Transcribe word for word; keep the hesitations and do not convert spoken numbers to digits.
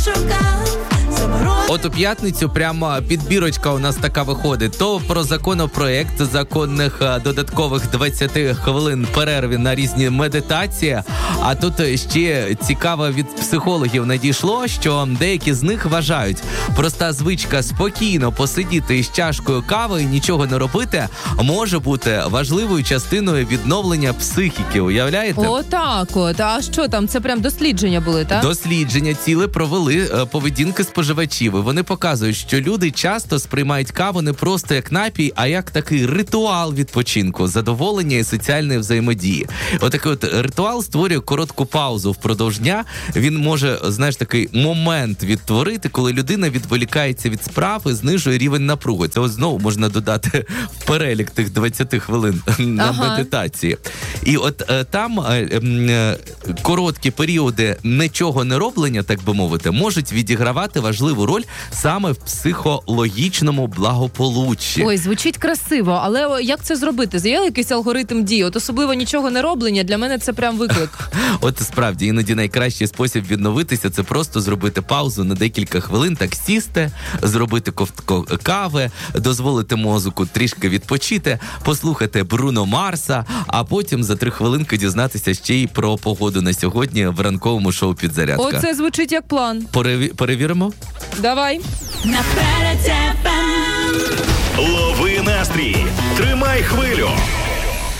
От у п'ятницю прямо підбірочка у нас така виходить. То про законопроект законних додаткових двадцять хвилин перерви на різні медитації. А тут ще цікаво від психологів надійшло, що деякі з них вважають, проста звичка спокійно посидіти із чашкою кави і нічого не робити може бути важливою частиною відновлення психіки. Уявляєте? О, так от. А що там? Це прям дослідження були, так? Дослідження ціле провели поведінки споживачів. Вони показують, що люди часто сприймають каву не просто як напій, а як такий ритуал відпочинку, задоволення і соціальної взаємодії. Отакий от ритуал створює коротку паузу впродовж дня. Він може, знаєш, такий момент відтворити, коли людина відволікається від справ і знижує рівень напруги. Це ось знову можна додати в перелік тих двадцять хвилин на ага. медитації. І от е, там е, е, короткі періоди нічого не роблення, так би мовити, можуть відігравати важливу роль саме в психологічному благополуччі. Ой, звучить красиво, але як це зробити? Є якийсь алгоритм дій? От особливо нічого не роблення, для мене це прям виклик. От справді, іноді найкращий спосіб відновитися – це просто зробити паузу на декілька хвилин, так сісти, зробити ковтко кави, дозволити мозку трішки відпочити, послухати Бруно Марса, а потім за три хвилинки дізнатися ще й про погоду на сьогодні в ранковому шоу «Підзарядка». Оце звучить як план. Переві- перевіримо? Давай. Лови настрій, тримай хвилю.